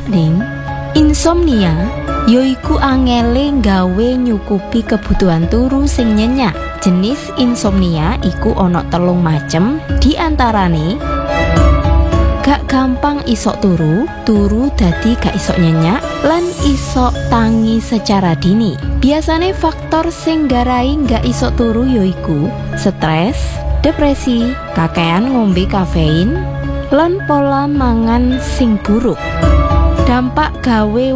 Ning, insomnia yoiku angele nggawe nyukupi kebutuhan turu sing nyenyak. Jenis insomnia iku ana 3 macem, diantarane gak gampang isok turu dadi gak isok nyenyak, lan isok tangi secara dini. Biasane faktor sing nggarai gak isok turu yoiku stres, depresi, kakean ngombe kafein, lan pola mangan sing buruk. Dampak gawe